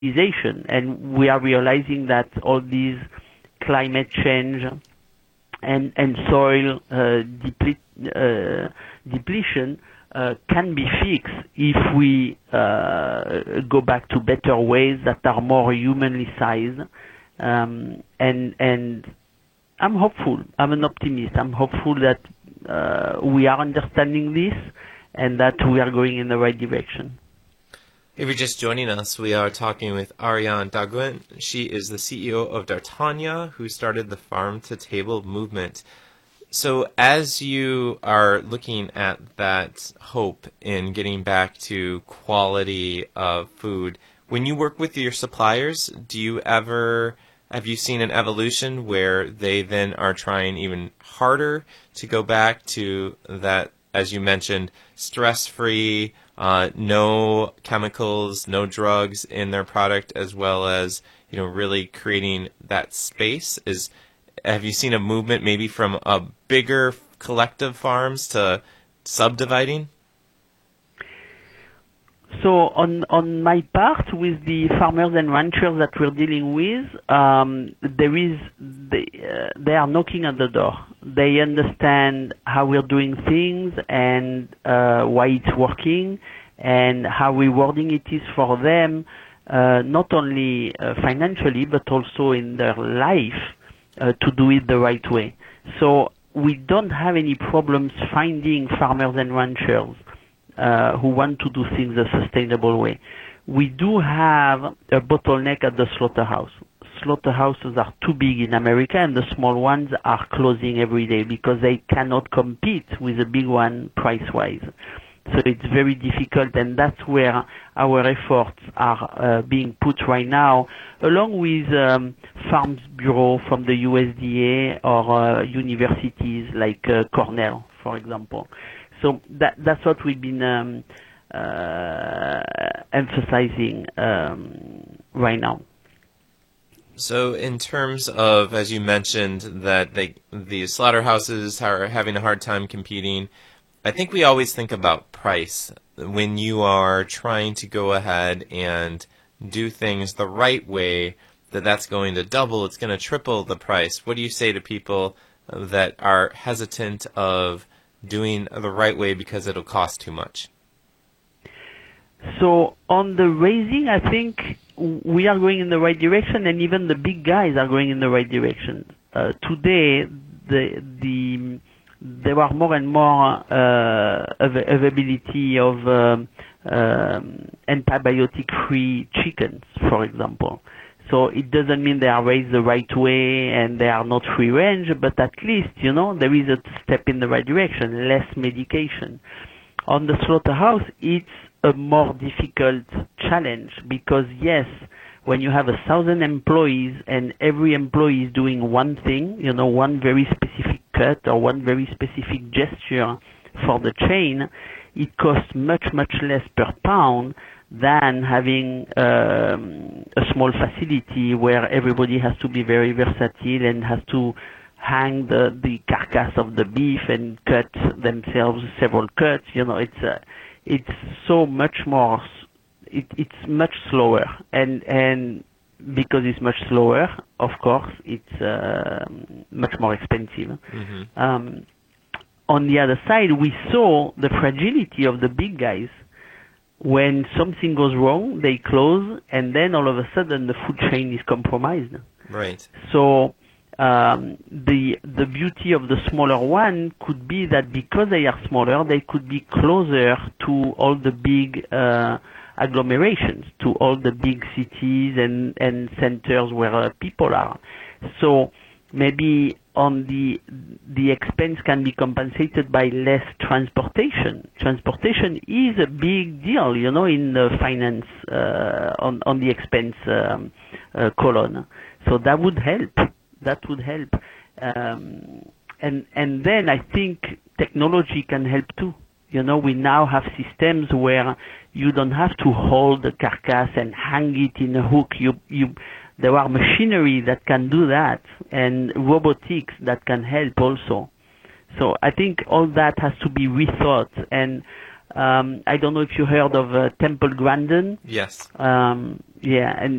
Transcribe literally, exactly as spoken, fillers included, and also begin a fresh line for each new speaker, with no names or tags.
civilization, and we are realizing that all these climate change and and soil uh, deplete, uh, depletion uh, can be fixed if we uh, go back to better ways that are more humanly sized. Um, and and I'm hopeful. I'm an optimist. I'm hopeful that uh, we are understanding this and that we are going in the right direction.
If you're just joining us, we are talking with Ariane Dagouin. She is the C E O of D'Artagnan, who started the Farm to Table movement. So as you are looking at that hope in getting back to quality of food, when you work with your suppliers, do you ever, have you seen an evolution where they then are trying even harder to go back to that, as you mentioned, stress-free, Uh, no chemicals, no drugs in their product, as well as, you know, really creating that space? Is, have you seen a movement maybe from a bigger collective farms to subdividing?
So on on my part, with the farmers and ranchers that we're dealing with, um, there is they, uh, they are knocking at the door. They understand how we're doing things and uh, why it's working, and how rewarding it is for them, uh, not only uh, financially but also in their life uh, to do it the right way. So we don't have any problems finding farmers and ranchers Uh, who want to do things a sustainable way. We do have a bottleneck at the slaughterhouse. Slaughterhouses are too big in America, and the small ones are closing every day because they cannot compete with the big one price-wise. So it's very difficult, and that's where our efforts are uh, being put right now, along with um, Farms Bureau from the U S D A or uh, universities like uh, Cornell, for example. So that, that's what we've been um, uh, emphasizing um, right now.
So in terms of, as you mentioned, that they, the slaughterhouses are having a hard time competing, I think we always think about price. When you are trying to go ahead and do things the right way, that that's going to double, it's going to triple the price. What do you say to people that are hesitant of doing the right way because it'll cost too much?
So on the raising, I think we are going in the right direction, and even the big guys are going in the right direction. Uh, today, the the there are more and more uh, av- availability of um, um, antibiotic-free chickens, for example. So it doesn't mean they are raised the right way and they are not free range, but at least, you know, there is a step in the right direction, less medication. On the slaughterhouse, it's a more difficult challenge because, yes, when you have a thousand employees and every employee is doing one thing, you know, one very specific cut or one very specific gesture for the chain, it costs much, much less per pound than having um, a small facility where everybody has to be very versatile and has to hang the, the carcass of the beef and cut themselves several cuts. You know, it's uh, it's so much more, it, it's much slower. And, and because it's much slower, of course, it's uh, much more expensive. Mm-hmm. Um, on the other side, we saw the fragility of the big guys. When something goes wrong, they close, and then all of a sudden the food chain is compromised.
Right.
So um, the the beauty of the smaller one could be that because they are smaller, they could be closer to all the big uh, agglomerations, to all the big cities and, and centers where uh, people are. So maybe on the the expense can be compensated by less transportation. Transportation is a big deal, you know, in the finance uh, on on the expense um, uh, column. So that would help. That would help. Um, and and then I think technology can help too. You know, we now have systems where you don't have to hold the carcass and hang it in a hook. You you There are machinery that can do that, and robotics that can help also. So I think all that has to be rethought. And um, I don't know if you heard of uh, Temple Grandin.
Yes.
Um, Yeah, and